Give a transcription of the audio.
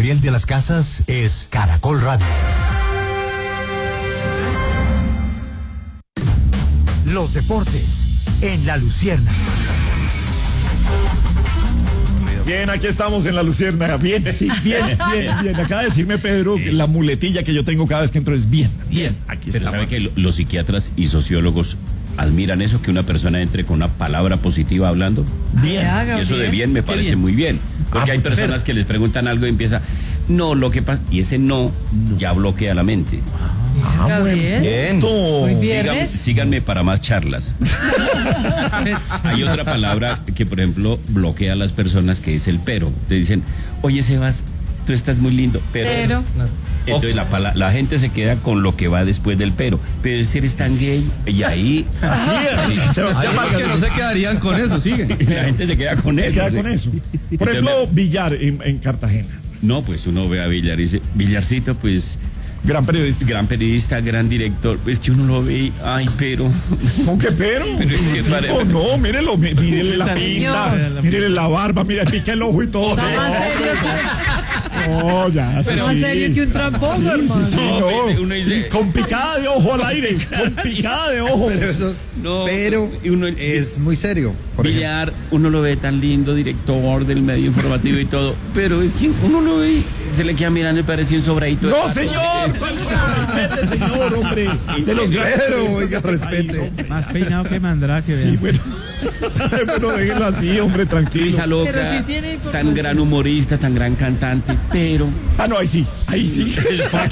Gabriel de las Casas es Caracol Radio. Los deportes en La Luciérnaga. Bien, aquí estamos en La Luciérnaga. Bien, sí, bien. Acaba de decirme Pedro que la muletilla que yo tengo cada vez que entro es bien. Aquí Pero estamos. sabe que los psiquiatras y sociólogos admiran eso, que una persona entre con una palabra positiva hablando. Bien. Y eso de bien me parece muy bien. Porque hay personas que les preguntan algo y empieza, no, lo que pasa, y ese no ya bloquea la mente. Gabriel. Bien. Muy viernes. Síganme para más charlas. Hay otra palabra que, por ejemplo, bloquea a las personas, que es el pero. Te dicen, oye, Sebas, tú estás muy lindo, pero. Entonces la gente se queda con lo que va después del pero. Pero si eres tan gay, y ahí. Que no se quedarían con eso, sigue. La gente se queda con Se eso. queda con eso. Por ejemplo, Villar en Cartagena. No, pues uno ve a Villar y dice, Villarcito, pues. Gran periodista. Gran periodista, gran director, pues que uno lo ve y, ay, pero. ¿Con qué pero? Pero es que Tipo, parece- no, mírelo, mírele la pinta, mírele la barba, mira, pica el ojo y todo. Está más serio No, ya, que, más serio que un tramposo, hermano. Sí, No, no. uno dice- Con picada de ojo al aire, con picada de ojo. Pero eso es, No, pero y uno- es muy serio. Por ejemplo. Villar, uno lo ve tan lindo, director del medio informativo y todo, pero es que uno lo ve y se le queda mirando y parece un sobradito. No, señor, respete, señor, hombre. De los grandes Pero, periodistas oiga, del país, respete. hombre. Más peinado que Mandrake, Sí, bueno. Bueno, déjenlo así, hombre, tranquilo. Risa loca, Pero sí tiene información. tan gran humorista, tan gran cantante, pero Ah, no, ahí sí, ahí sí.